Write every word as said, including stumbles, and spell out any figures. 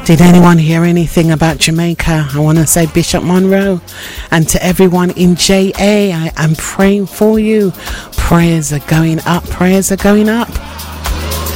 Did anyone hear anything about Jamaica? I want to say Bishop Monroe, and to everyone in J A, I am praying for you. Prayers are going up, prayers are going up.